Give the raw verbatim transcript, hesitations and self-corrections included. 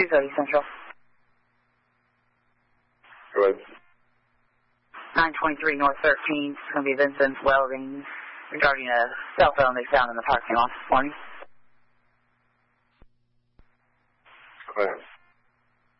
two thirty Central. Go ahead. nine twenty-three North thirteenth. It's going to be Vincent's Welding regarding a cell phone they found in the parking lot this morning. Go ahead.